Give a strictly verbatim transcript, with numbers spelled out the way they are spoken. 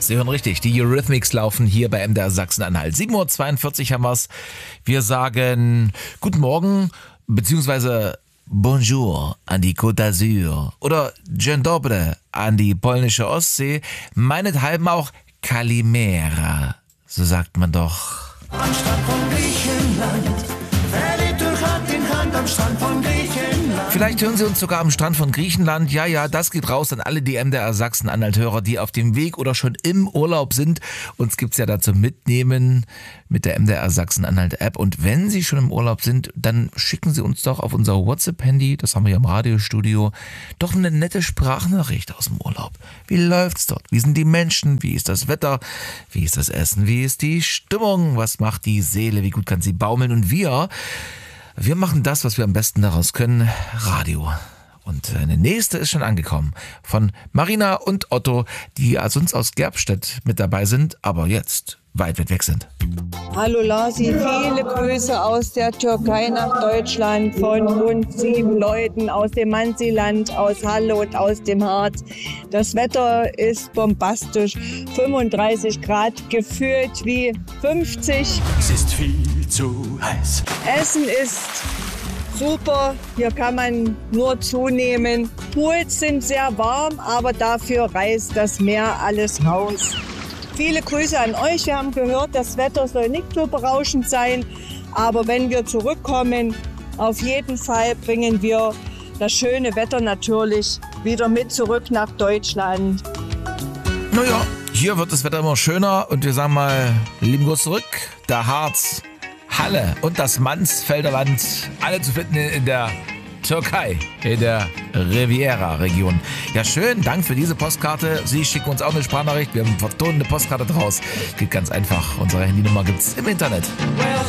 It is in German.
Sie hören richtig, die Eurythmics laufen hier bei M D R Sachsen-Anhalt. sieben Uhr zweiundvierzig haben wir's. Wir sagen guten Morgen, beziehungsweise Bonjour an die Côte d'Azur oder Dzień dobry an die polnische Ostsee, meinethalben auch Kalimera, so sagt man doch. Am Strand von Griechenland, wer lebt durch Hand in Hand am Strand von Griechenland? Vielleicht hören Sie uns sogar am Strand von Griechenland. Ja, ja, das geht raus an alle die M D R Sachsen-Anhalt-Hörer, die auf dem Weg oder schon im Urlaub sind. Uns gibt's ja dazu mitnehmen mit der M D R Sachsen-Anhalt-App. Und wenn Sie schon im Urlaub sind, dann schicken Sie uns doch auf unser WhatsApp-Handy, das haben wir ja im Radiostudio, doch eine nette Sprachnachricht aus dem Urlaub. Wie läuft's dort? Wie sind die Menschen? Wie ist das Wetter? Wie ist das Essen? Wie ist die Stimmung? Was macht die Seele? Wie gut kann sie baumeln? Und wir... Wir machen das, was wir am besten daraus können, Radio. Und eine nächste ist schon angekommen von Marina und Otto, die sonst aus Gerbstedt mit dabei sind, aber jetzt weit, weit weg sind. Hallo Larsi, viele Grüße aus der Türkei nach Deutschland von rund sieben Leuten aus dem Mansiland, aus Halle und aus dem Harz. Das Wetter ist bombastisch, fünfunddreißig Grad, gefühlt wie fünfzig. Es ist viel zu heiß. Essen ist super, hier kann man nur zunehmen. Pools sind sehr warm, aber dafür reißt das Meer alles raus. Viele Grüße an euch. Wir haben gehört, das Wetter soll nicht so berauschend sein. Aber wenn wir zurückkommen, auf jeden Fall bringen wir das schöne Wetter natürlich wieder mit zurück nach Deutschland. Naja, hier wird das Wetter immer schöner und wir sagen mal, lieben Gruß zurück, der Harz, Halle und das Mansfelder Land, alle zu finden in der Türkei, in der Riviera-Region. Ja, schön, Dank für diese Postkarte. Sie schicken uns auch eine Sprachnachricht. Wir haben vertonende Postkarte draus. Geht ganz einfach. Unsere Handynummer gibt's im Internet.